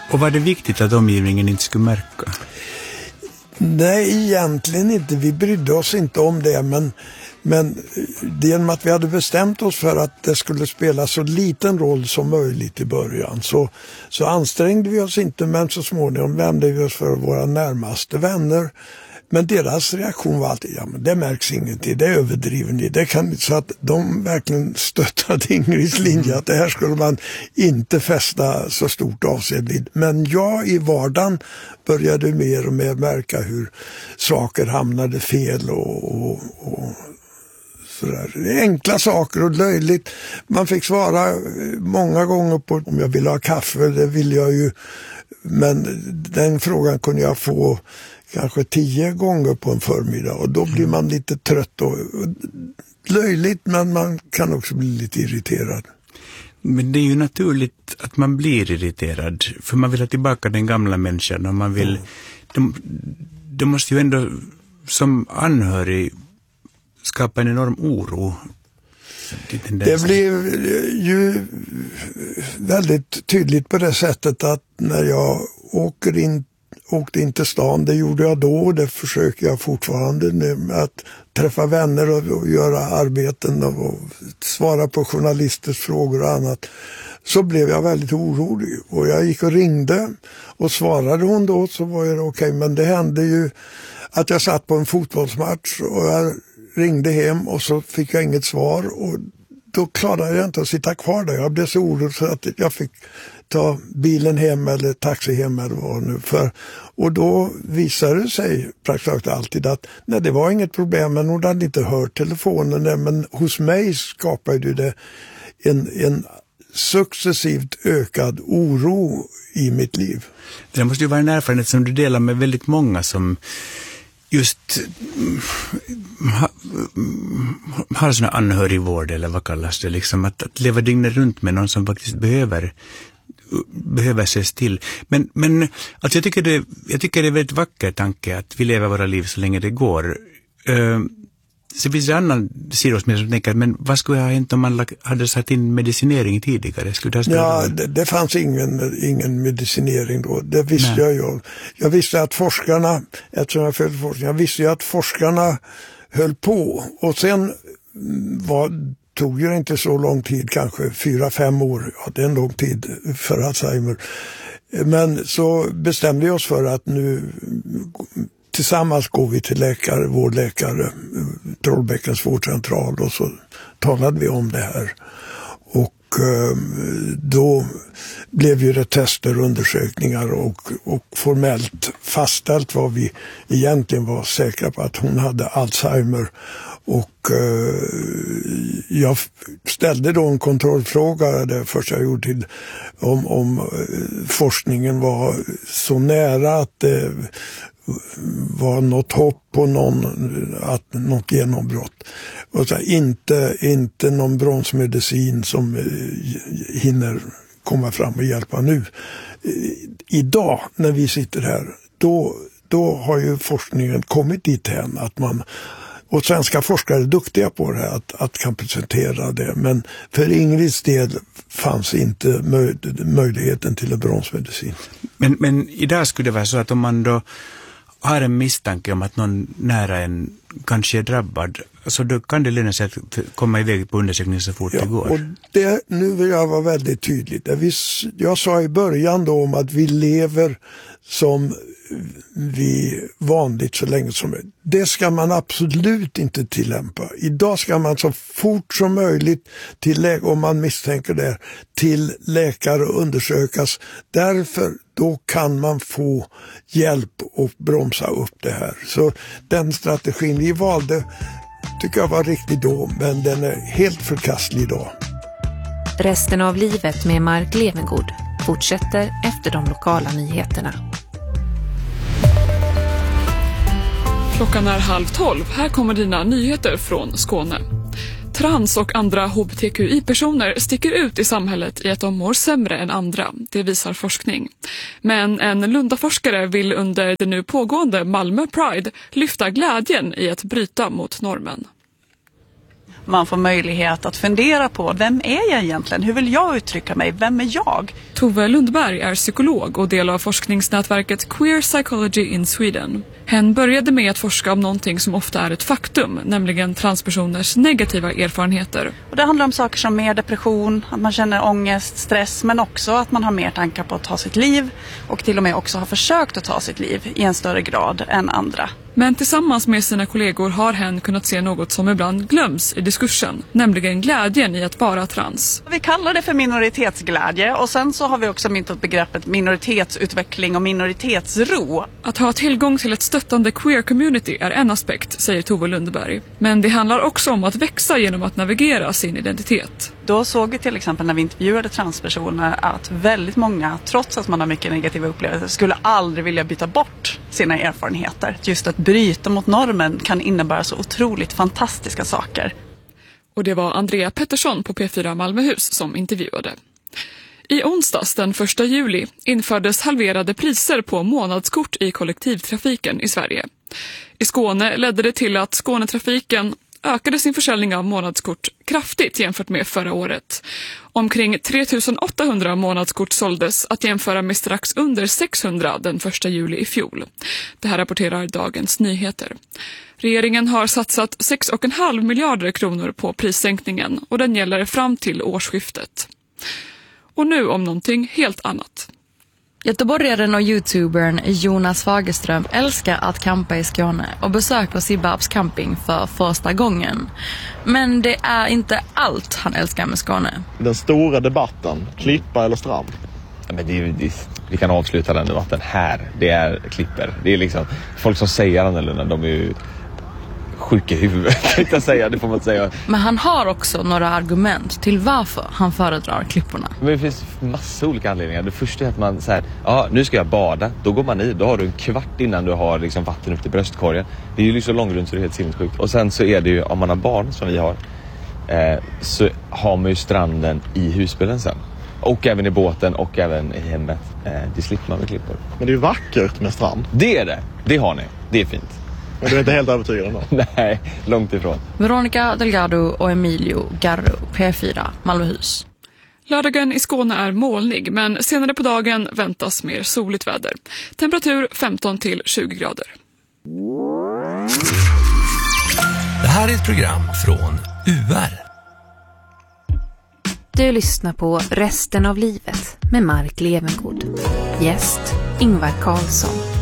Och var det viktigt att omgivningen inte skulle märka? Nej, egentligen inte. Vi brydde oss inte om det, men genom att vi hade bestämt oss för att det skulle spela så liten roll som möjligt i början så ansträngde vi oss inte, men så småningom vände vi oss för våra närmaste vänner. Men deras reaktion var alltid, ja men det märks ingenting, det är överdriven ni. Det kan, så att de verkligen stöttade Ingrids linje att det här skulle man inte fästa så stort avseende vid. Men jag i vardagen började mer och mer märka hur saker hamnade fel och sådär. Enkla saker och löjligt. Man fick svara många gånger på om jag ville ha kaffe, det ville jag ju. Men den frågan kunde jag få kanske 10 gånger på en förmiddag och då blir man lite trött och löjligt, men man kan också bli lite irriterad. Men det är ju naturligt att man blir irriterad, för man vill ha tillbaka den gamla människan och man vill, de måste ju ändå som anhörig skapa en enorm oro. Det blev ju väldigt tydligt på det sättet att när jag åkte in till stan, det gjorde jag då och det försöker jag fortfarande med att träffa vänner och göra arbeten och svara på journalisters frågor och annat, så blev jag väldigt orolig och jag gick och ringde och svarade hon då så var det okej, men det hände ju att jag satt på en fotbollsmatch och jag ringde hem och så fick jag inget svar och då klarade jag inte att sitta kvar där. Jag blev så orolig så att jag fick ta bilen hem eller taxi hem eller vad nu för. Och då visade det sig praktiskt alltid att nej, det var inget problem, men hon hade inte hört telefonen. Men hos mig skapade det en successivt ökad oro i mitt liv. Det måste ju vara en erfarenhet som du delar med väldigt många som just har sån anhörigvård eller vad kallas det, liksom att leva dygnet runt med någon som faktiskt behöver ses till. Men alltså jag tycker det är en väldigt vacker tanke att vi lever våra liv så länge det går. Så finns det en annan sida som tänker, men vad skulle ha hänt om man hade satt in medicinering tidigare? Det fanns ingen medicinering då. Det visste jag ju. Jag visste att forskarna, eftersom jag följde forskning, jag visste ju att forskarna höll på. Och sen tog ju inte så lång tid, kanske 4-5 år. Ja, det är en lång tid för Alzheimer. Men så bestämde vi oss för att nu tillsammans går vi till vår läkare, Trollbäckens vårdcentral, och så talade vi om det här. Och då blev ju det tester och undersökningar och formellt fastställt vad vi egentligen var säkra på, att hon hade Alzheimer. Och jag ställde då en kontrollfråga, det första jag gjorde, till om forskningen var så nära att det var något hopp på något genombrott. Och så inte någon bromsmedicin som hinner komma fram och hjälpa nu. Idag när vi sitter här, då har ju forskningen kommit dit hän att och svenska forskare är duktiga på det här, att kan presentera det. Men för Ingrids del fanns inte möjligheten till en bromsmedicin. Men idag skulle det vara så att om man då har en misstanke om att någon nära en kanske är drabbad, så då kan det löna sig att komma iväg på undersökning så fort det går. Och nu vill jag vara väldigt tydlig. Jag sa i början då om att vi lever som vi vanligt så länge som möjligt. Det ska man absolut inte tillämpa. Idag ska man så fort som möjligt om man misstänker det, till läkare och undersökas. Därför då kan man få hjälp och bromsa upp det här. Så den strategin vi valde tycker jag var riktig då, men den är helt förkastlig idag. Resten av livet med Mark Levengood fortsätter efter de lokala nyheterna. Klockan är 11:30. Här kommer dina nyheter från Skåne. Trans och andra hbtqi-personer sticker ut i samhället i att de mår sämre än andra. Det visar forskning. Men en Lundaforskare vill under det nu pågående Malmö Pride lyfta glädjen i att bryta mot normen. Man får möjlighet att fundera på, vem är jag egentligen? Hur vill jag uttrycka mig? Vem är jag? Tove Lundberg är psykolog och del av forskningsnätverket Queer Psychology in Sweden. Hen började med att forska om någonting som ofta är ett faktum, nämligen transpersoners negativa erfarenheter. Och det handlar om saker som mer depression, att man känner ångest, stress, men också att man har mer tankar på att ta sitt liv och till och med också har försökt att ta sitt liv i en större grad än andra. Men tillsammans med sina kollegor har hen kunnat se något som ibland glöms i diskursen, nämligen glädjen i att vara trans. Vi kallar det för minoritetsglädje och sen så har vi också myntat begreppet minoritetsutveckling och minoritetsro. Att ha tillgång till ett stöttande queer-community är en aspekt, säger Tove Lundberg. Men det handlar också om att växa genom att navigera sin identitet. Då såg vi till exempel när vi intervjuade transpersoner att väldigt många, trots att man har mycket negativa upplevelser, skulle aldrig vilja byta bort sina erfarenheter. Just att bryta mot normen kan innebära så otroligt fantastiska saker. Och det var Andrea Pettersson på P4 Malmöhus som intervjuade. I onsdags den 1 juli infördes halverade priser på månadskort i kollektivtrafiken i Sverige. I Skåne ledde det till att Skånetrafiken ökade sin försäljning av månadskort kraftigt jämfört med förra året. Omkring 3 800 månadskort såldes, att jämföra med strax under 600 den 1 juli i fjol. Det här rapporterar Dagens Nyheter. Regeringen har satsat 6,5 miljarder kronor på prissänkningen och den gäller fram till årsskiftet. Och nu om någonting helt annat. Göteborgaren och youtubern Jonas Fagerström älskar att campa i Skåne och besöker Sibbarps camping för första gången. Men det är inte allt han älskar med Skåne. Den stora debatten, klippa eller strand? Ja, men vi kan avsluta den debatten här. Det är klipper. Det är liksom folk som säger annorlunda, de är ju sjuka i huvudet, kan jag säga, det får man säga. Men han har också några argument till varför han föredrar klipporna. Men det finns massa olika anledningar. Det första är att man säger, nu ska jag bada. Då går man i, då har du en kvart innan du har liksom vatten upp till bröstkorgen. Det är ju liksom långrunt så det är helt sinnessjukt. Och sen så är det ju, om man har barn som vi har, så har man ju stranden i husbilen sen. Och även i båten och även i hemmet. Det slipper man med klippor. Men det är ju vackert med strand. Det är det. Det har ni. Det är fint. Men du är inte helt övertygad ändå? Nej, långt ifrån. Veronica Delgado och Emilio Garro, P4 Malmöhus. Lördagen i Skåne är molnig, men senare på dagen väntas mer soligt väder. Temperatur 15 till 20 grader. Det här är ett program från UR. Du lyssnar på Resten av livet med Mark Levengood. Gäst Ingvar Carlsson.